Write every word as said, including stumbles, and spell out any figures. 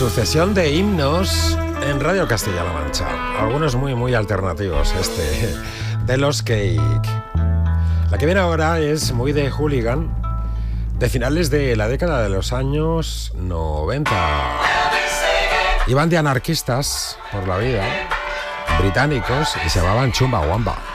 Sucesión de himnos en Radio Castilla-La Mancha. Algunos muy, muy alternativos, este, de los Cake. La que viene ahora es muy de hooligan, de finales de la década de los años noventa. Iban de anarquistas por la vida, británicos, y se llamaban Chumbawamba.